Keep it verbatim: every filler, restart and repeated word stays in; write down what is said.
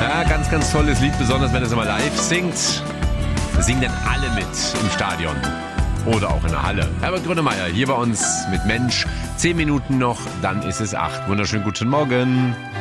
Ja, ganz, ganz tolles Lied, besonders wenn es immer live singt. Singen dann alle mit im Stadion oder auch in der Halle. Herbert Grönemeyer hier bei uns mit Mensch. Zehn Minuten noch, dann ist es acht. Wunderschönen guten Morgen.